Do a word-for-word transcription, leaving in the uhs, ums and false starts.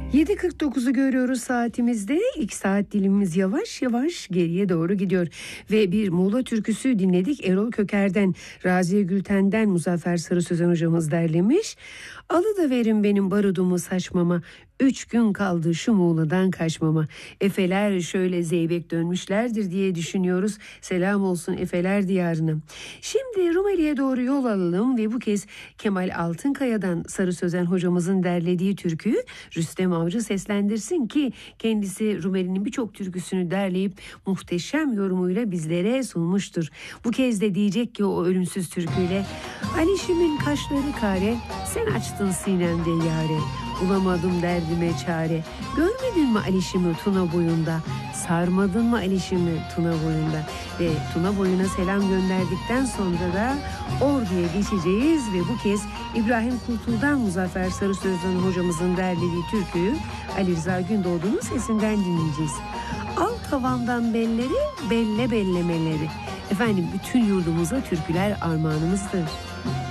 yedi kırk dokuzu görüyoruz saatimizde. İlk saat dilimimiz yavaş yavaş geriye doğru gidiyor. Ve bir Muğla türküsü dinledik. Erol Köker'den, Raziye Gülten'den Muzaffer Sarı Sözen hocamız derlemiş. Alıda verin benim barudumu saçmama, üç gün kaldı şu Muğla'dan kaçmama. Efeler şöyle zeybek dönmüşlerdir diye düşünüyoruz. Selam olsun Efeler diyarına. Şimdi Rumeli'ye doğru yol alalım ve bu kez Kemal Altınkaya'dan Sarı Sözen hocamızın derlediği türküyü Rüstem Avcı seslendirsin ki kendisi Rumeli'nin birçok türküsünü derleyip muhteşem yorumuyla bizlere sunmuştur. Bu kez de diyecek ki o ölümsüz türküyle: Alişim'in kaşları kare, sen açtın sinemde yare. Bulamadım derdime çare. Görmedin mi Alişim'i Tuna boyunda? Sarmadın mı Alişim'i Tuna boyunda? Ve Tuna boyuna selam gönderdikten sonra da Ordu'ya geçeceğiz ve bu kez İbrahim Kurtul'dan Muzaffer Sarı Sözen hocamızın derlediği türküyü Ali Rıza Gündoğdu'nun sesinden dinleyeceğiz. Al tavandan belleri, belle bellemeleri. Efendim bütün yurdumuza türküler armağanımızdır.